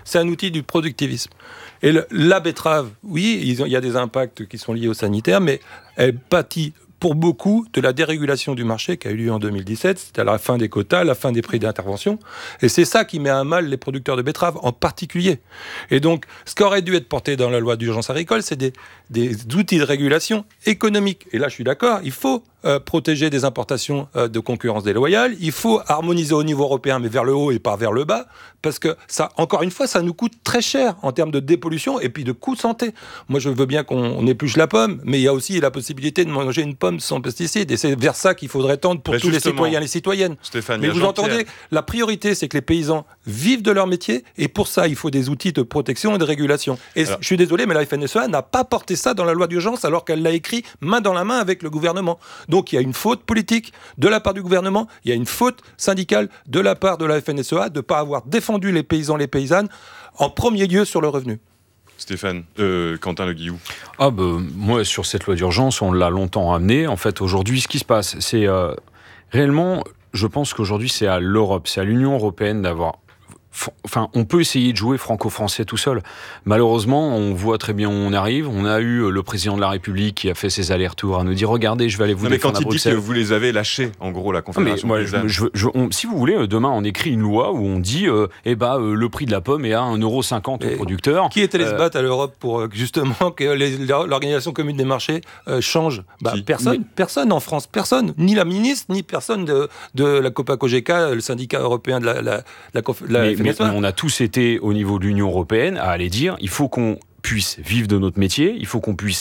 c'est un outil du productivisme. Et la betterave, oui, il y a des impacts qui sont liés au sanitaire, mais elle pâtit pour beaucoup de la dérégulation du marché qui a eu lieu en 2017, c'était à la fin des quotas, la fin des prix d'intervention, et c'est ça qui met à mal les producteurs de betteraves en particulier. Et donc, ce qui aurait dû être porté dans la loi d'urgence agricole, c'est des outils de régulation économique. Et là, je suis d'accord, il faut protéger des importations de concurrence déloyale, il faut harmoniser au niveau européen, mais vers le haut et pas vers le bas, parce que ça, encore une fois, ça nous coûte très cher en termes de dépollution et puis de coûts de santé. Moi, je veux bien qu'on épluche la pomme, mais il y a aussi la possibilité de manger une pomme sans pesticides, et c'est vers ça qu'il faudrait tendre pour tous les citoyens et les citoyennes. Stéphane, mais vous entendez, la priorité, c'est que les paysans vivent de leur métier, et pour ça, il faut des outils de protection et de régulation. Et alors, je suis désolé, mais la FNSEA n'a pas porté ça dans la loi d'urgence, alors qu'elle l'a écrit main dans la main avec le gouvernement. Donc il y a une faute politique de la part du gouvernement, il y a une faute syndicale de la part de la FNSEA de ne pas avoir défendu les paysans, les paysannes, en premier lieu sur le revenu. Stéphane, Quentin Le Guillou. Moi, sur cette loi d'urgence, on l'a longtemps amenée. En fait, aujourd'hui, ce qui se passe, c'est réellement, je pense qu'aujourd'hui, c'est à l'Europe, c'est à l'Union européenne d'avoir... Enfin, on peut essayer de jouer franco-français tout seul. Malheureusement, on voit très bien où on arrive. On a eu le président de la République qui a fait ses allers-retours à nous dire « Regardez, je vais aller vous défendre à Bruxelles ». Mais quand il dit que vous les avez lâchés, en gros, la Confédération paysanne. Si vous voulez, demain, on écrit une loi où on dit le prix de la pomme est à 1,50 € au producteur. Qui est allé se battre à l'Europe pour justement que l'Organisation commune des marchés change ? Personne en France, personne. Ni la ministre, ni personne de la COPA-COGECA, le syndicat européen de la mais on a tous été au niveau de l'Union européenne à aller dire il faut qu'on puisse vivre de notre métier, il faut qu'on puisse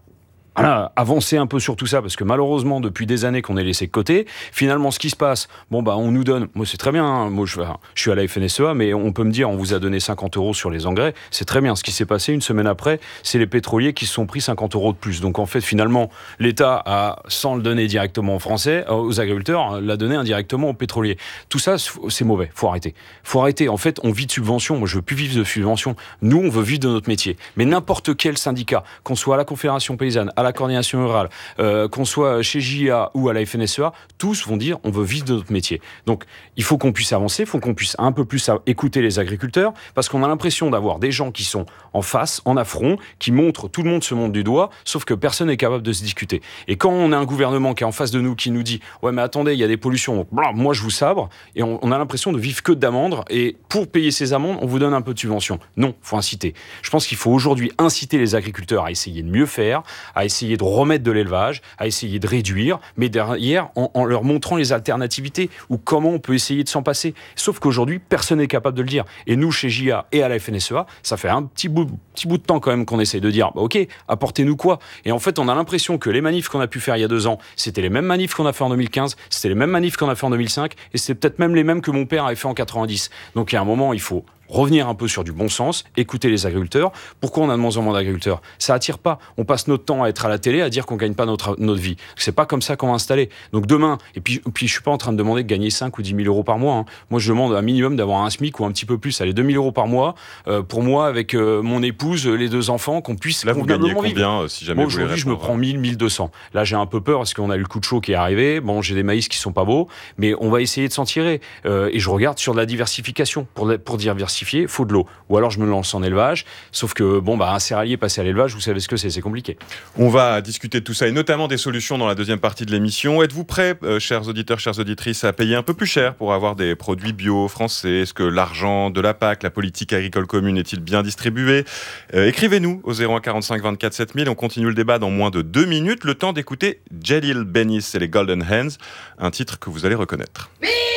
avancer un peu sur tout ça, parce que malheureusement, depuis des années qu'on est laissé de côté, finalement, ce qui se passe, on nous donne, moi c'est très bien, hein, moi je suis à la FNSEA, mais on peut me dire, on vous a donné 50 € sur les engrais, c'est très bien. Ce qui s'est passé une semaine après, c'est les pétroliers qui se sont pris 50 € de plus. Donc en fait, finalement, l'État a, sans le donner directement aux Français, aux agriculteurs, l'a donné indirectement aux pétroliers. Tout ça, c'est mauvais, faut arrêter. Faut arrêter. En fait, on vit de subventions. Moi, je veux plus vivre de subventions. Nous, on veut vivre de notre métier. Mais n'importe quel syndicat, qu'on soit à la Confédération paysanne, à la coordination rurale, qu'on soit chez JA ou à la FNSEA, tous vont dire on veut vivre de notre métier. Donc il faut qu'on puisse avancer, il faut qu'on puisse un peu plus écouter les agriculteurs, parce qu'on a l'impression d'avoir des gens qui sont en face, en affront, qui montrent, tout le monde se montre du doigt, sauf que personne n'est capable de se discuter. Et quand on a un gouvernement qui est en face de nous, qui nous dit ouais mais attendez, il y a des pollutions, donc, moi je vous sabre, et on a l'impression de vivre que d'amendes, et pour payer ces amendes, on vous donne un peu de subvention. Non, il faut inciter. Je pense qu'il faut aujourd'hui inciter les agriculteurs à essayer de mieux faire, à essayer de remettre de l'élevage, à essayer de réduire, mais derrière, en leur montrant les alternativités ou comment on peut essayer de s'en passer. Sauf qu'aujourd'hui, personne n'est capable de le dire. Et nous, chez JA et à la FNSEA, ça fait un petit bout de temps quand même qu'on essaie de dire, ok, apportez-nous quoi ? Et en fait, on a l'impression que les manifs qu'on a pu faire il y a 2 ans, c'était les mêmes manifs qu'on a fait en 2015, c'était les mêmes manifs qu'on a fait en 2005, et c'est peut-être même les mêmes que mon père avait fait en 90. Donc, il y a un moment, il faut revenir un peu sur du bon sens, écouter les agriculteurs. Pourquoi on a de moins en moins d'agriculteurs ? Ça attire pas. On passe notre temps à être à la télé, à dire qu'on gagne pas notre vie. C'est pas comme ça qu'on va installer. Donc demain, et puis je suis pas en train de demander de gagner 5 ou 10 000 € par mois. Hein. Moi, je demande un minimum d'avoir un SMIC ou un petit peu plus. Allez, 2 000 € par mois. Pour moi, avec mon épouse, les 2 enfants, qu'on puisse là, vous gagnez combien, si jamais moi, aujourd'hui, je me prends 1 1 200. Là, j'ai un peu peur parce qu'on a eu le coup de chaud qui est arrivé. Bon, j'ai des maïs qui sont pas beaux, mais on va essayer de s'en tirer. Et je regarde sur de la diversification. Pour diversifier, il faut de l'eau. Ou alors je me lance en élevage, sauf que un céréalier passé à l'élevage, vous savez ce que c'est compliqué. On va discuter de tout ça et notamment des solutions dans la deuxième partie de l'émission. Êtes-vous prêts, chers auditeurs, chères auditrices, à payer un peu plus cher pour avoir des produits bio français ? Est-ce que l'argent de la PAC, la politique agricole commune, est-il bien distribué ? Écrivez-nous au 01 45 24 7000. On continue le débat dans moins de 2 minutes. Le temps d'écouter Jalil Benis et les Golden Hands, un titre que vous allez reconnaître.